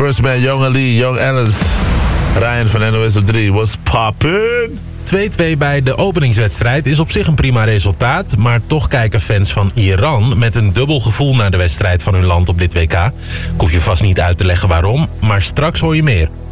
First man, Young Ali, Young Alice. Ryan van NOS op 3, what's poppin'? 2-2 bij de openingswedstrijd is op zich een prima resultaat, maar toch kijken fans van Iran met een dubbel gevoel naar de wedstrijd van hun land op dit WK. Ik hoef je vast niet uit te leggen waarom, maar straks hoor je meer.